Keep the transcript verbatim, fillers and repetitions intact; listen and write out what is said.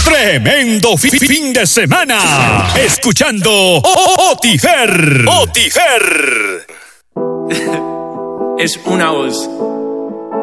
Tremendo fi- fin de semana. Escuchando Otifer. Otifer. Es una voz.